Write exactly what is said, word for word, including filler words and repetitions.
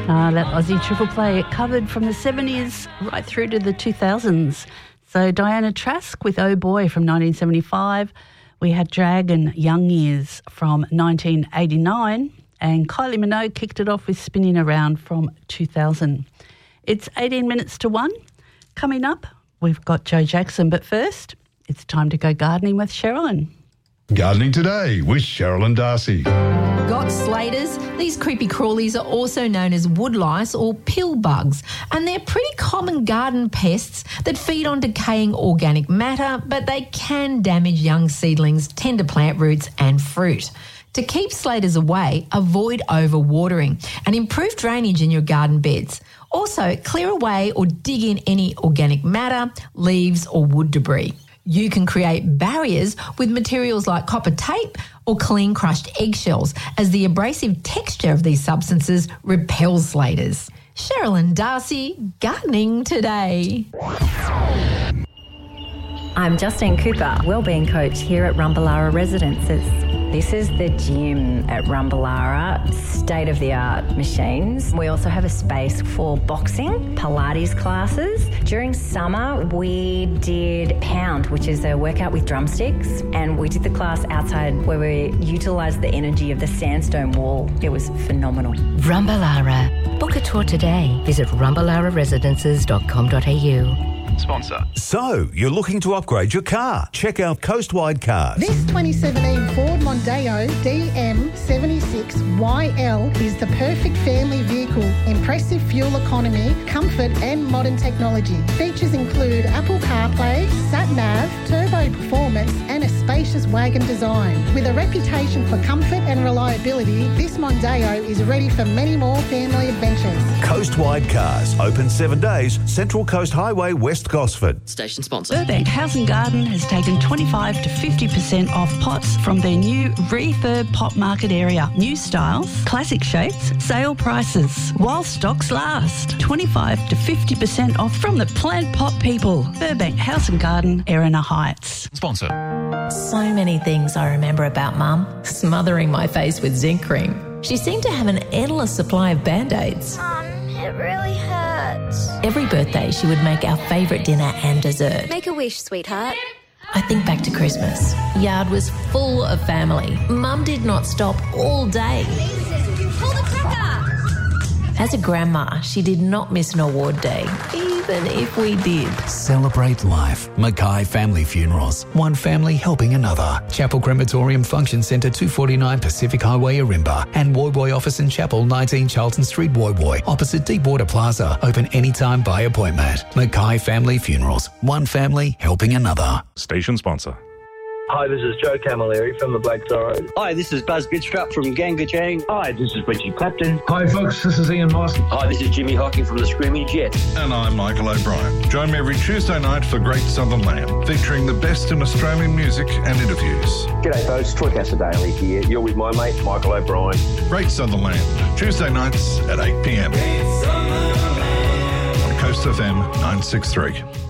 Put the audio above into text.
Uh, that Aussie triple play, it covered from the seventies right through to the two thousands. So Diana Trask with Oh Boy from nineteen seventy-five. We had Dragon Young Years from nineteen eighty-nine. And Kylie Minogue kicked it off with Spinning Around from two thousand. It's eighteen minutes to one. Coming up, we've got Joe Jackson. But first, it's time to go gardening with Sherilyn. Gardening Today with Sherilyn Darcy. Got slaters? These creepy crawlies are also known as wood lice or pill bugs, and they're pretty common garden pests that feed on decaying organic matter, but they can damage young seedlings, tender plant roots and fruit. To keep slaters away, avoid overwatering and improve drainage in your garden beds. Also, clear away or dig in any organic matter, leaves or wood debris. You can create barriers with materials like copper tape or clean crushed eggshells, as the abrasive texture of these substances repels slaters. Sherilyn Darcy, Gardening Today. I'm Justine Cooper, Wellbeing Coach here at Rumballara Residences. This is the gym at Rumballara, state-of-the-art machines. We also have a space for boxing, Pilates classes. During summer, we did Pound, which is a workout with drumsticks, and we did the class outside where we utilised the energy of the sandstone wall. It was phenomenal. Rumballara. Book a tour today. Visit rumballara residences dot com dot a u. Sponsor. So, you're looking to upgrade your car? Check out Coastwide Cars. This twenty seventeen Ford Mondeo D M seventy-six Y L is the perfect family vehicle. Impressive fuel economy, comfort and modern technology. Features include Apple CarPlay, Sat-Nav, turbo performance and a spacious wagon design. With a reputation for comfort and reliability, this Mondeo is ready for many more family adventures. Coastwide Cars, open seven days, Central Coast Highway, West Gosford. Station sponsor. Burbank House and Garden has taken twenty-five to fifty percent off pots from their new refurb pot market area. New styles, classic shapes, sale prices. While stocks last. twenty-five to fifty percent off from the plant pot people. Burbank House and Garden, Erina Heights. Sponsor. So many things I remember about Mum. Smothering my face with zinc cream. She seemed to have an endless supply of Band-Aids. Mum, it really hurts. Every birthday, she would make our favourite dinner and dessert. Make a wish, sweetheart. I think back to Christmas. Yard was full of family. Mum did not stop all day. Pull the cracker! As a grandma, she did not miss an award day, even if we did. Celebrate life. Mackay Family Funerals. One family helping another. Chapel Crematorium Function Centre, two forty-nine Pacific Highway, Ourimbah. And Woy Woy Office and Chapel, nineteen Charlton Street, Woy Woy. Opposite Deepwater Plaza. Open anytime by appointment. Mackay Family Funerals. One family helping another. Station sponsor. Hi, this is Joe Camilleri from the Black Sorrows. Hi, this is Buzz Bidstrup from Gangajang. Hi, this is Richie Clapton. Hi, folks, this is Ian Moss. Hi, this is Jimmy Hocking from the Screaming Jets. And I'm Michael O'Brien. Join me every Tuesday night for Great Southern Land, featuring the best in Australian music and interviews. G'day, folks. Troy Casadale here. You're with my mate, Michael O'Brien. Great Southern Land, Tuesday nights at eight p m on Coast F M nine six three.